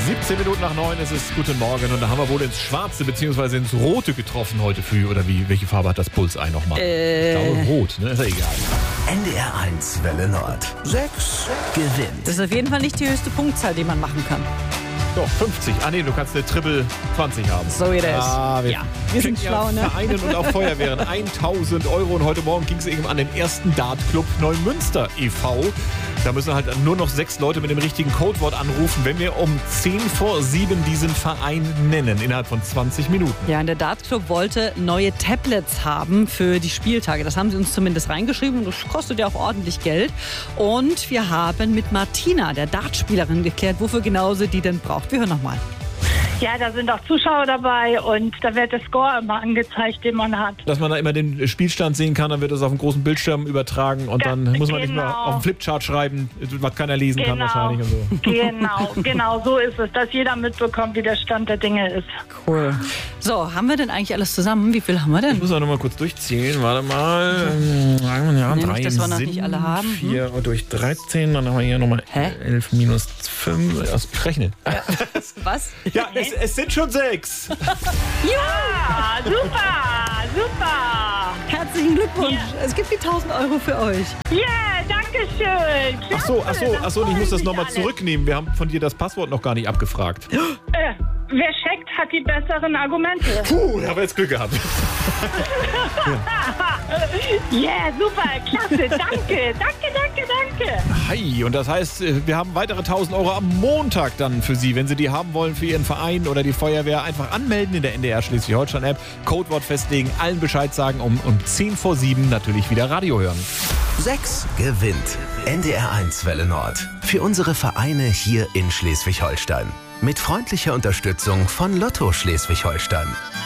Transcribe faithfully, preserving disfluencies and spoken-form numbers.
siebzehn Minuten nach neun, es ist guten Morgen und da haben wir wohl ins Schwarze bzw. ins Rote getroffen heute früh. Oder wie? Welche Farbe hat das Bullseye nochmal? Äh. Ich glaube rot, ne? Ist ja egal. N D R eins Welle Nord. Sechs gewinnt. Das ist auf jeden Fall nicht die höchste Punktzahl, die man machen kann. Doch, fünfzig. Ah nee, du kannst eine Triple zwanzig haben. So wie das. Ah, wir, Ja, wir sind kriegen schlau, ja ne? Vereinen und auch Feuerwehren tausend Euro. Und heute Morgen ging es eben an den ersten Dartclub Neumünster e V Da müssen halt nur noch sechs Leute mit dem richtigen Codewort anrufen, wenn wir um zehn vor sieben diesen Verein nennen, innerhalb von zwanzig Minuten. Ja, und der Dartclub wollte neue Tablets haben für die Spieltage. Das haben sie uns zumindest reingeschrieben und das kostet ja auch ordentlich Geld. Und wir haben mit Martina, der Dartspielerin, geklärt, wofür genau sie die denn braucht. Wir hören nochmal. Ja, da sind auch Zuschauer dabei und da wird der Score immer angezeigt, den man hat. Dass man da immer den Spielstand sehen kann, dann wird das auf dem großen Bildschirm übertragen und dann Ganz muss man nicht genau. mehr auf dem Flipchart schreiben, was keiner lesen kann Genau, wahrscheinlich und so. genau, genau so ist es, dass jeder mitbekommt, wie der Stand der Dinge ist. Cool. So, haben wir denn eigentlich alles zusammen? Wie viel haben wir denn? Ich muss auch noch mal kurz durchzählen. Warte mal. Ja, Nee, drei nicht, dass wir noch sind nicht alle haben. Hm? vier durch dreizehn. Dann haben wir hier nochmal Hä? elf minus fünf. Also, rechnen. Was? Ja, es, es sind schon sechs. Ja, super, super. Herzlichen Glückwunsch. Ja. Es gibt die tausend Euro für euch. Ja, danke schön. Ach so, ach so, ach so. Ich muss das nochmal zurück. zurücknehmen. Wir haben von dir das Passwort noch gar nicht abgefragt. Äh, wer checkt, hat die besseren Argumente. Puh, da haben wir jetzt Glück gehabt. Ja, yeah, super, klasse, danke, danke, danke, danke. Hi, und das heißt, wir haben weitere tausend Euro am Montag dann für Sie. Wenn Sie die haben wollen für Ihren Verein oder die Feuerwehr, einfach anmelden in der N D R Schleswig-Holstein-App, Codewort festlegen, allen Bescheid sagen, um, um zehn vor sieben natürlich wieder Radio hören. Sechs gewinnt. N D R eins Welle Nord. Für unsere Vereine hier in Schleswig-Holstein. Mit freundlicher Unterstützung von Lotto Schleswig-Holstein.